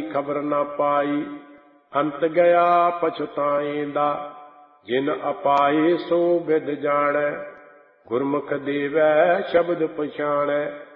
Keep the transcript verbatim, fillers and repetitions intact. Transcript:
खबर न पाई। अंत गया पछुताएंदा, जिन अपाए सो बिद जानै। गुरमुख देवै शब्द पछाणै,